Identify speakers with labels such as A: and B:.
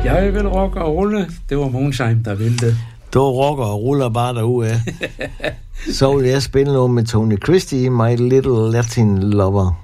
A: Jeg vil rock og rulle. Det var Månesheim, der ville det.
B: Du rocker og ruller bare derude. Så vil jeg spille noget med Tony Christie, My Little Latin Lover.